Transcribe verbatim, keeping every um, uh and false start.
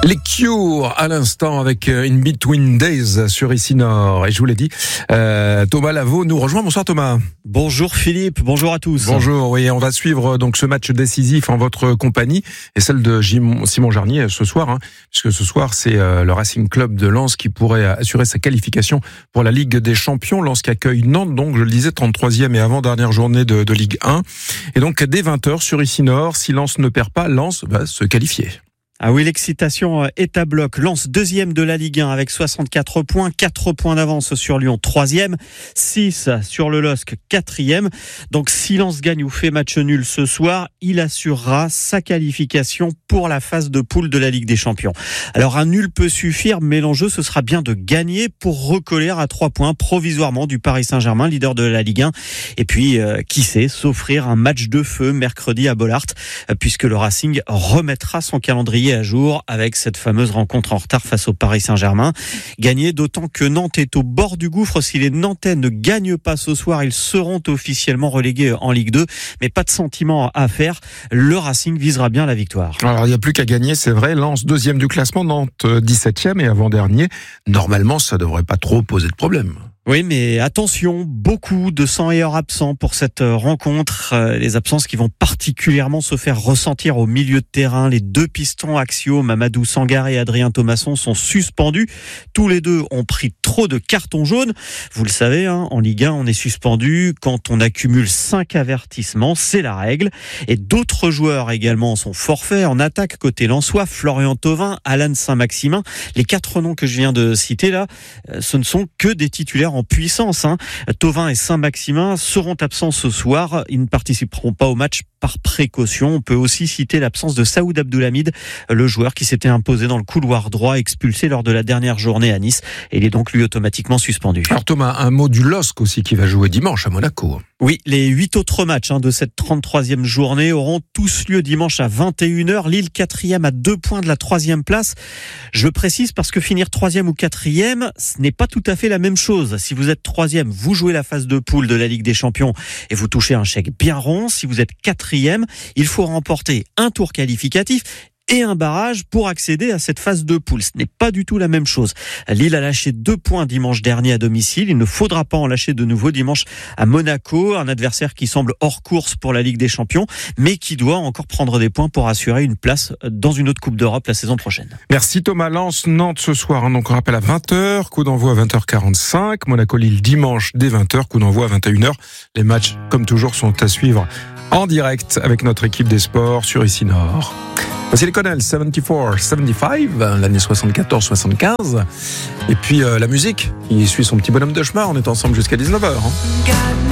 Les Cure à l'instant avec In Between Days sur Ici Nord. Et je vous l'ai dit, euh, Thomas Lavaux nous rejoint. Bonsoir Thomas. Bonjour Philippe, bonjour à tous. Bonjour, oui, on va suivre donc ce match décisif en votre compagnie et celle de Jim, Simon Jarnier ce soir, hein, puisque ce soir c'est euh, le Racing Club de Lens qui pourrait assurer sa qualification pour la Ligue des Champions. Lens qui accueille Nantes, donc je le disais, trente-troisième et avant-dernière journée de, de Ligue un. Et donc dès vingt heures sur Ici Nord, si Lens ne perd pas, Lens va se qualifier. Ah oui, l'excitation est à bloc. Lens deuxième de la Ligue un avec soixante-quatre points, quatre points d'avance sur Lyon troisième, six sur le L O S C quatrième. Donc si Lens gagne ou fait match nul ce soir, il assurera sa qualification pour la phase de poule de la Ligue des Champions. Alors un nul peut suffire, mais l'enjeu ce sera bien de gagner pour recoller à trois points provisoirement du Paris Saint-Germain, leader de la Ligue un. Et puis, euh, qui sait, s'offrir un match de feu mercredi à Bollaert, puisque le Racing remettra son calendrier à jour avec cette fameuse rencontre en retard face au Paris Saint-Germain. Gagner d'autant que Nantes est au bord du gouffre. Si les Nantais ne gagnent pas ce soir, ils seront officiellement relégués en Ligue deux. Mais pas de sentiment à faire. Le Racing visera bien la victoire. Alors il n'y a plus qu'à gagner, c'est vrai. Lens deuxième du classement, Nantes dix-septième et avant-dernier. Normalement, ça ne devrait pas trop poser de problème. Oui, mais attention, beaucoup de sang et heures absents pour cette rencontre. Les absences qui vont particulièrement se faire ressentir au milieu de terrain. Les deux pistons axiaux, Mamadou Sangaré et Adrien Thomasson, sont suspendus. Tous les deux ont pris trop de cartons jaunes. Vous le savez, hein, en Ligue un, on est suspendu quand on accumule cinq avertissements. C'est la règle. Et d'autres joueurs également sont forfaits. En attaque, côté lensois, Florian Thauvin, Alan Saint-Maximin. Les quatre noms que je viens de citer là, ce ne sont que des titulaires en puissance. Hein. Thauvin et Saint-Maximin seront absents ce soir. Ils ne participeront pas au match par précaution. On peut aussi citer l'absence de Saoud Abdoulhamid, le joueur qui s'était imposé dans le couloir droit, expulsé lors de la dernière journée à Nice. Et il est donc lui automatiquement suspendu. Alors Thomas, un mot du L O S C aussi qui va jouer dimanche à Monaco. Oui, les huit autres matchs hein, de cette trente-troisième journée auront tous lieu dimanche à vingt et une heures. Lille quatrième à deux points de la troisième place. Je précise parce que finir troisième ou quatrième, ce n'est pas tout à fait la même chose. Si vous êtes troisième, vous jouez la phase de poule de la Ligue des Champions et vous touchez un chèque bien rond. Si vous êtes quatrième, il faut remporter un tour qualificatif et un barrage pour accéder à cette phase de poule. Ce n'est pas du tout la même chose. Lille a lâché deux points dimanche dernier à domicile. Il ne faudra pas en lâcher de nouveau dimanche à Monaco, un adversaire qui semble hors course pour la Ligue des Champions, mais qui doit encore prendre des points pour assurer une place dans une autre Coupe d'Europe la saison prochaine. Merci Thomas. Lens Nantes ce soir, hein, donc on rappelle à vingt heures, coup d'envoi à vingt heures quarante-cinq, Monaco-Lille dimanche dès vingt heures, coup d'envoi à vingt et une heures. Les matchs, comme toujours, sont à suivre en direct avec notre équipe des sports sur Ici Nord. Voici les Connells, soixante-quatre, soixante-quinze, l'année soixante-quatorze soixante-quinze. Et puis euh, la musique, il suit son petit bonhomme de chemin, on est ensemble jusqu'à dix-neuf heures. Hein.